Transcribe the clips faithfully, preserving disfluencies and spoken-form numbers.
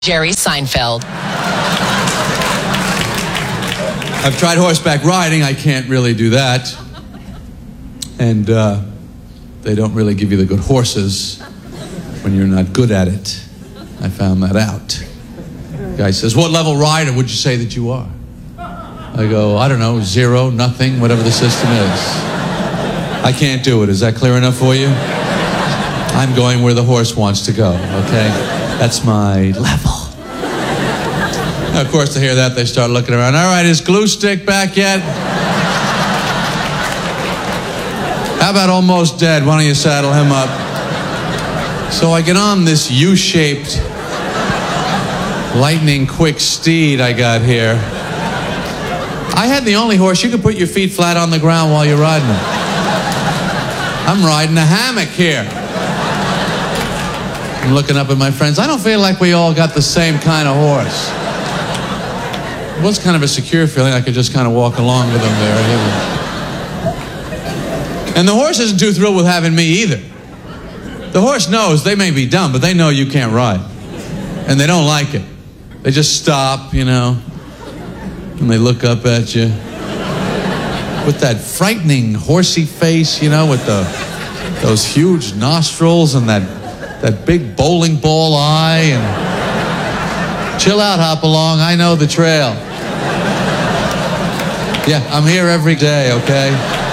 Jerry Seinfeld. I've tried horseback riding. I can't really do that. And uh, they don't really give you the good horses when you're not good at it. I found that out. The guy says, what level rider would you say that you are? I go, I don't know, zero, nothing, whatever the system is. I can't do it. Is that clear enough for you? I'm going where the horse wants to go, okay? That's my level. Now, of course, to hear that, they start looking around. All right, is glue stick back yet? How about almost dead? Why don't you saddle him up? So I get on this U-shaped, lightning-quick steed I got here. I had the only horse you could put your feet flat on the ground while you're riding it. I'm riding a hammock here. I'm looking up at my friends. I don't feel like we all got the same kind of horse. It was kind of a secure feeling. I could just kind of walk along with them there. And the horse isn't too thrilled with having me either. The horse knows they may be dumb, but they know you can't ride. And they don't like it. They just stop, you know, and they look up at you with that frightening horsey face, you know, with the those huge nostrils and that that big bowling ball eye. And chill out, Hopalong. I know the trail. Yeah, I'm here every day, okay?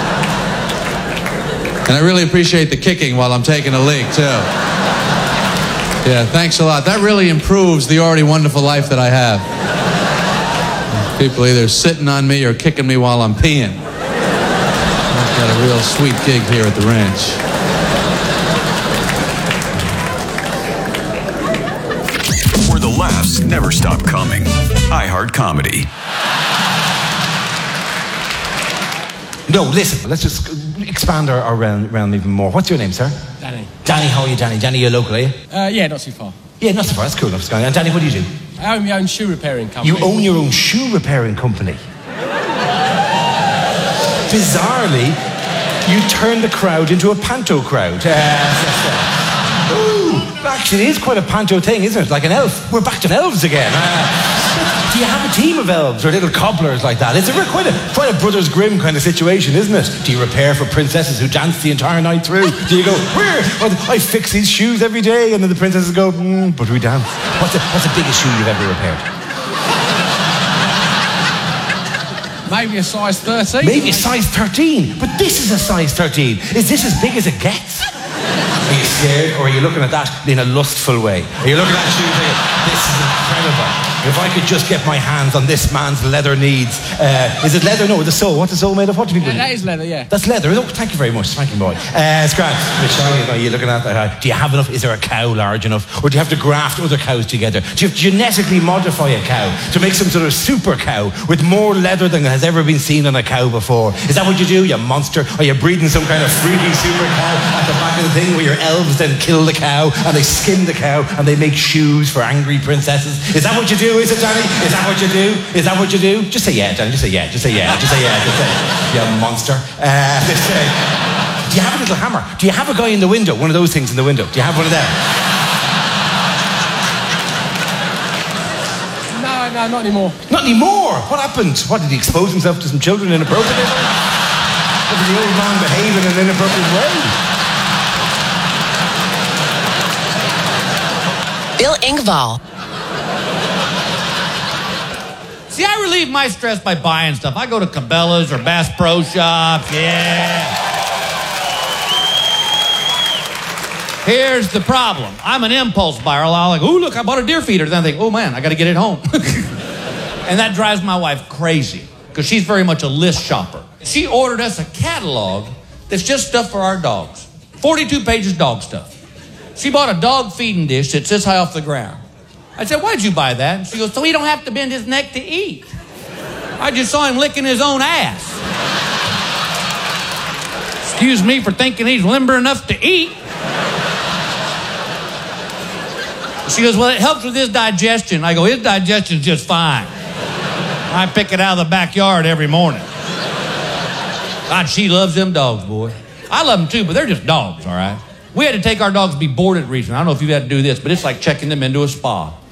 And I really appreciate the kicking while I'm taking a leak, too. Yeah, thanks a lot. That really improves the already wonderful life that I have. People either sitting on me or kicking me while I'm peeing. I've got a real sweet gig here at the ranch. Where the laughs never stop coming. iHeart Comedy. No, listen, let's just expand our, our realm, realm even more. What's your name, sir? Danny. Danny, how are you, Danny? Danny, you're local, are you? Uh, yeah, not too far. Yeah, not so far. That's cool enough. And Danny, what do you do? I own my own shoe repairing company. You own your own shoe repairing company. Bizarrely, you turn the crowd into a panto crowd. Uh, Ooh, actually, it is quite a panto thing, isn't it? Like an elf. We're back to elves again. Uh, do you have a team of elves or little cobblers like that? It's a, quite, a, quite a Brothers Grimm kind of situation, isn't it? Do you repair for princesses who dance the entire night through? Do you go, where? Well, I fix these shoes every day, and then the princesses go, mm, but we dance. What's the, what's the biggest shoe you've ever repaired? Maybe a size thirteen. Maybe a size thirteen. But this is a size thirteen. Is this as big as it gets? Are you scared, or are you looking at that in a lustful way? Are you looking at that shoe thinking, this is incredible. If I could just get my hands on this man's leather needs. Uh, is it leather? No, the sole. What's the sole made of? What do people yeah, that is leather, yeah. That's leather. Oh, thank you very much. Thank you, boy. Uh, it's grand. Are you looking at that? Uh, do you have enough? Is there a cow large enough? Or do you have to graft other cows together? Do you genetically modify a cow to make some sort of super cow with more leather than has ever been seen on a cow before? Is that what you do, you monster? Are you breeding some kind of freaky super cow at the back of the thing where your elves then kill the cow and they skin the cow and they make shoes for angry princesses? Is that what you do, is it, Danny? Is that what you do? Is that what you do? Just say yeah, Danny. Just say yeah. Just say yeah. Just say yeah. Just say, you monster. Uh, just say, do you have a little hammer? Do you have a guy in the window? One of those things in the window. Do you have one of them? No, no, not anymore. Not anymore? What happened? What, did he expose himself to some children inappropriately? Or did the old man behave in an inappropriate way? Bill Engvall. See, I relieve my stress by buying stuff. I go to Cabela's or Bass Pro Shops, yeah. Here's the problem. I'm an impulse buyer. I'll like, oh, look, I bought a deer feeder. Then I think, oh, man, I got to get it home. And that drives my wife crazy because she's very much a list shopper. She ordered us a catalog that's just stuff for our dogs. forty-two pages dog stuff. She bought a dog feeding dish that's this high off the ground. I said, why'd you buy that? And she goes, so he don't have to bend his neck to eat. I just saw him licking his own ass. Excuse me for thinking he's limber enough to eat. She goes, well, it helps with his digestion. I go, his digestion's just fine. I pick it out of the backyard every morning. God, she loves them dogs, boy. I love them too, but they're just dogs, all right? We had to take our dogs to be boarded recently. I don't know if you've had to do this, but it's like checking them into a spa.